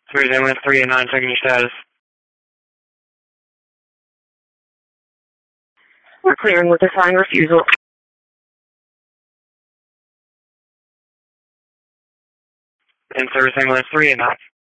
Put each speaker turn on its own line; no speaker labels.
Service ambulance 3 and 9, checking your status.
We're clearing with a sign refusal.
And service ambulance 3 and 9.